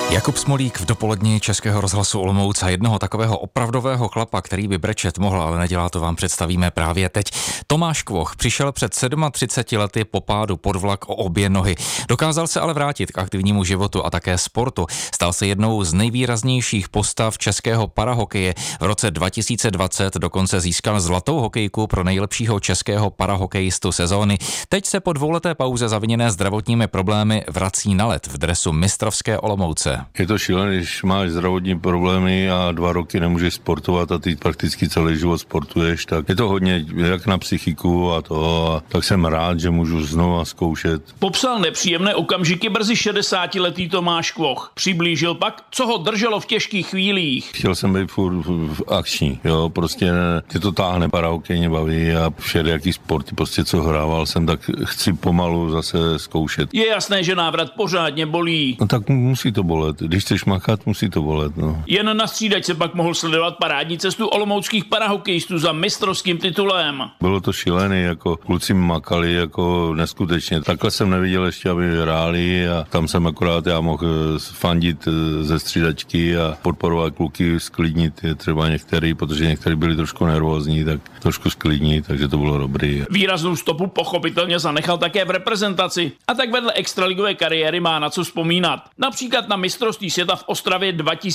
Jakub Smolík v dopoledni Českého rozhlasu Olomouc a jednoho takového opravdového chlapa, který by brečet mohl, ale nedělá to, vám představíme právě teď. Tomáš Kvoch přišel před 37 lety po pádu pod vlak o obě nohy. Dokázal se ale vrátit k aktivnímu životu a také sportu. Stal se jednou z nejvýraznějších postav českého parahokeje. V roce 2020 dokonce získal zlatou hokejku pro nejlepšího českého parahokejistu sezóny. Teď se po dvouleté pauze zaviněné zdravotními problémy vrací na led v dresu mistrovské Olomouce. Je to šílené, když máš zdravotní problémy a 2 roky nemůžeš sportovat a ty prakticky celý život sportuješ, tak je to hodně jak na psychiku a to, a tak jsem rád, že můžu znovu zkoušet. Popsal nepříjemné okamžiky brzy 60letý Tomáš Kvoch. Přiblížil pak, co ho drželo v těžkých chvílích. Chtěl jsem být furt akční, jo, prostě tě to táhne, parahokej mě baví a všelijaký sporty, prostě co hrával jsem, tak chci pomalu zase zkoušet. Je jasné, že návrat pořádně bolí. No tak musí to bolet. Když chceš makat, musí to bolet, no. Jen na střídač se pak mohl sledovat parádní cestu olomouckých parahokejistů za mistrovským titulem. Bylo to šílený, jako kluci makali jako neskutečně. Takhle jsem neviděl ještě, aby hráli a tam jsem akorát já mohl fandit ze střídačky a podporovat kluky, sklidnit je třeba některý, protože některý byli trošku nervózní, tak trošku sklidnit, takže to bylo dobrý. Výraznou stopu pochopitelně zanechal také v reprezentaci a tak vedle extraligové kariéry má na co vzpomínat. Například na mistrovství světa v Ostravě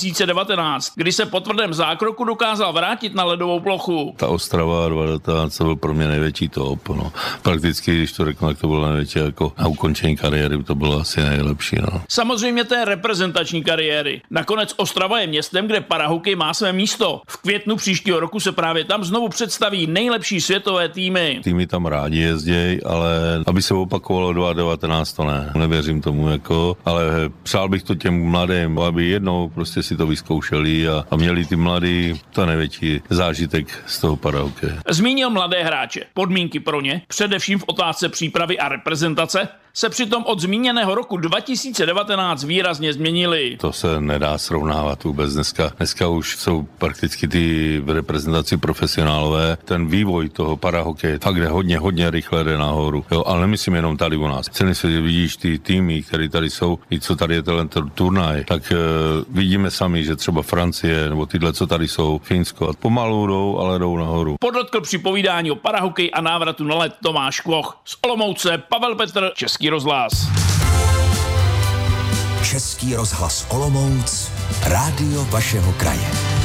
2019, kdy se po tvrdém zákroku dokázal vrátit na ledovou plochu. Ta Ostrava 2019 byl pro mě největší top. No. Prakticky, když to řeknu, tak to bylo největší, jako na ukončení kariéry, to bylo asi nejlepší. No. Samozřejmě té reprezentační kariéry. Nakonec Ostrava je městem, kde parahokej má své místo. V květnu příštího roku se právě tam znovu představí nejlepší světové týmy. Týmy tam rádi jezdějí, ale aby se opakovalo 2019, to ne. Nevěřím tomu, jako, ale přál bych to těm mladým, aby jednou prostě si to vyzkoušeli a měli ty mladí to největší zážitek z toho parahokeje. Zmínil mladé hráče. Podmínky pro ně, především v otázce přípravy a reprezentace, se přitom od zmíněného roku 2019 výrazně změnily. To se nedá srovnávat vůbec. Dneska už jsou prakticky ty v reprezentaci profesionálové. Ten vývoj toho parahokeje fakt jde hodně rychle jde nahoru. Jo, ale nemyslím jenom tady u nás. Celý svět vidíš ty týmy, které tady jsou, i co tady je ten turnaj, tak vidíme sami, že třeba Francie nebo tyhle, co tady jsou, Finsko, a pomalu jdou, ale jdou nahoru. Podotkl při povídání o parahokeji a návratu na led Tomáš Kvoch. Z Olomouce Pavel Petr, Český rozhlas. Český rozhlas Olomouc, rádio vašeho kraje.